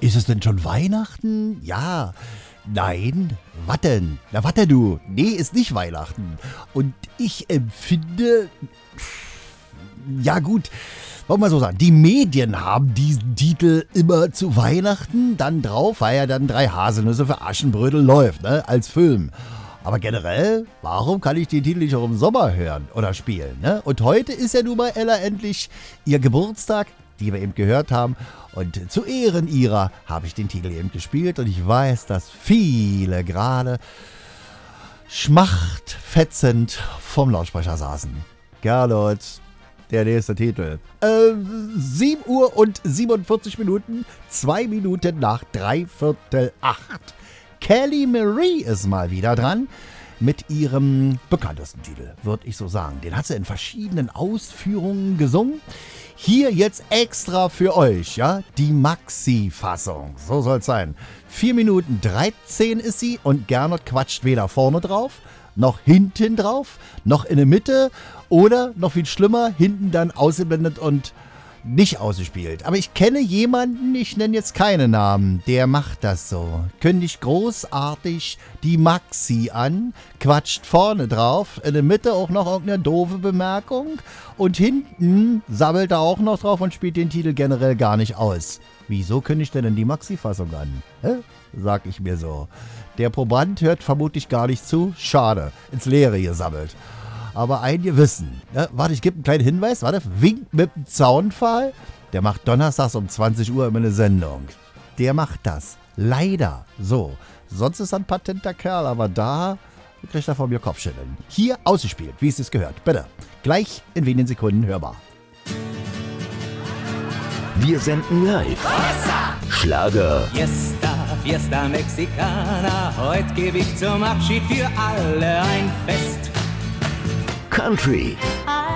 Ist es denn schon Weihnachten? Ja. Nein. Was denn? Na, warte du. Nee, ist nicht Weihnachten. Und ich empfinde... Ja gut, wollen wir so sagen, die Medien haben diesen Titel immer zu Weihnachten dann drauf, weil ja dann 3 Haselnüsse für Aschenbrödel läuft, ne, als Film. Aber generell, warum kann ich den Titel nicht auch im Sommer hören oder spielen, ne? Und heute ist ja nun mal Ella endlich ihr Geburtstag, die wir eben gehört haben. Und zu Ehren ihrer habe ich den Titel eben gespielt. Und ich weiß, dass viele gerade schmachtfetzend vom Lautsprecher saßen. Gerlot, der nächste Titel. 7 Uhr und 47 Minuten, 2 Minuten nach 7:45. Kelly Marie ist mal wieder dran mit ihrem bekanntesten Titel, würde ich so sagen. Den hat sie in verschiedenen Ausführungen gesungen. Hier jetzt extra für euch, ja, die Maxi-Fassung. So soll es sein. 4 Minuten 13 ist sie und Gernot quatscht weder vorne drauf, noch hinten drauf, noch in der Mitte oder, noch viel schlimmer, hinten dann ausgeblendet und nicht ausgespielt. Aber ich kenne jemanden, ich nenne jetzt keine Namen, der macht das so. Kündigt großartig die Maxi an, quatscht vorne drauf, in der Mitte auch noch irgendeine doofe Bemerkung und hinten sammelt er auch noch drauf und spielt den Titel generell gar nicht aus. Wieso kündigt er denn die Maxi-Fassung an? Hä? Sag ich mir so. Der Proband hört vermutlich gar nicht zu. Schade, ins Leere gesammelt. Aber einige wissen. Ne? Warte, ich gebe einen kleinen Hinweis. Warte, winkt mit dem Zaunpfahl. Der macht donnerstags um 20 Uhr immer eine Sendung. Der macht das. Leider. So. Sonst ist er ein patenter Kerl, aber da kriegt er von mir Kopfschütteln. Hier ausgespielt, wie es sich gehört. Bitte. Gleich in wenigen Sekunden hörbar. Wir senden live. Schlager, Fiesta, Fiesta Mexicana, heute gebe ich zum Abschied für alle ein Fest. Country,